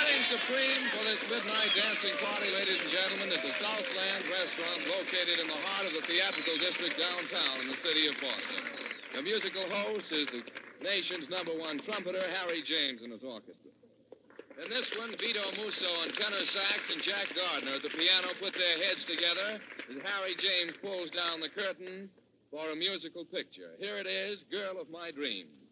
Reigning supreme for this midnight dancing party, ladies and gentlemen, is the Southland Restaurant located in the heart of the theatrical district downtown in the city of Boston. The musical host is the nation's #1 trumpeter, Harry James, and his orchestra. In this one, Vito Musso on tenor sax and Jack Gardner at the piano put their heads together as Harry James pulls down the curtain for a musical picture. Here it is, Girl of My Dreams.